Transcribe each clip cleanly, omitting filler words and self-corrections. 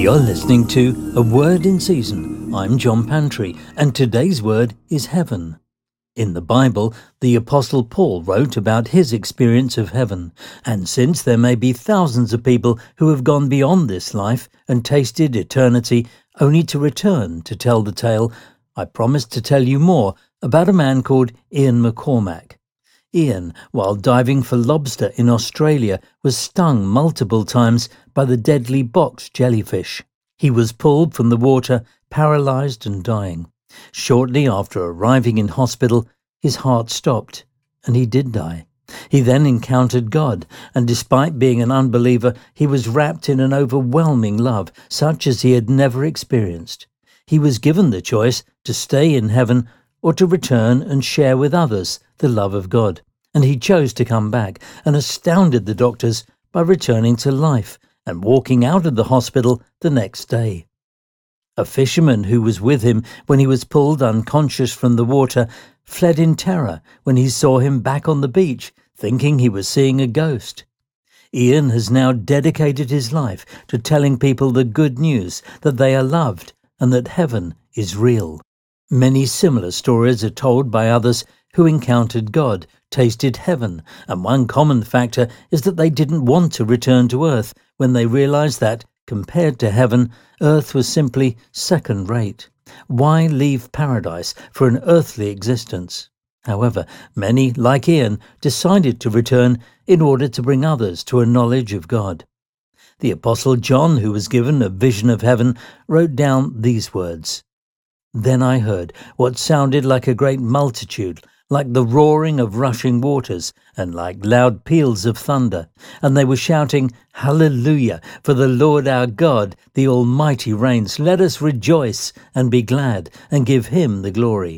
You're listening to A Word in Season. I'm John Pantry, and today's word is heaven. In the Bible, the Apostle Paul wrote about his experience of heaven, and since there may be thousands of people who have gone beyond this life and tasted eternity only to return to tell the tale, I promised to tell you more about a man called Ian McCormack. Ian, while diving for lobster in Australia, was stung multiple times by the deadly box jellyfish. He was pulled from the water, paralysed and dying. Shortly after arriving in hospital, his heart stopped, and he did die. He then encountered God, and despite being an unbeliever, he was wrapped in an overwhelming love, such as he had never experienced. He was given the choice to stay in heaven or to return and share with others the love of God. And he chose to come back and astounded the doctors by returning to life and walking out of the hospital the next day. A fisherman who was with him when he was pulled unconscious from the water fled in terror when he saw him back on the beach, thinking he was seeing a ghost. Ian has now dedicated his life to telling people the good news that they are loved and that heaven is real. Many similar stories are told by others who encountered God, tasted heaven, and one common factor is that they didn't want to return to earth when they realized that, compared to heaven, earth was simply second-rate. Why leave paradise for an earthly existence? However, many, like Ian, decided to return in order to bring others to a knowledge of God. The Apostle John, who was given a vision of heaven, wrote down these words: "Then I heard what sounded like a great multitude, like the roaring of rushing waters, and like loud peals of thunder. And they were shouting, 'Hallelujah, for the Lord our God, the Almighty reigns. Let us rejoice and be glad, and give him the glory.'"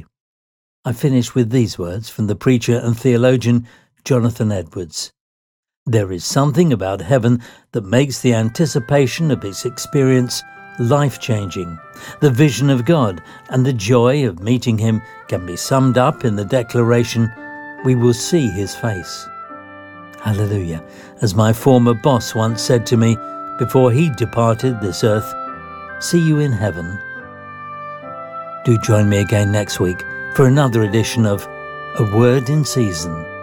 I finish with these words from the preacher and theologian Jonathan Edwards. "There is something about heaven that makes the anticipation of its experience life-changing. The vision of God and the joy of meeting him can be summed up in the declaration, 'We will see his face.' Hallelujah. As my former boss once said to me before he departed this earth, 'See you in heaven.' Do join me again next week for another edition of A Word in Season.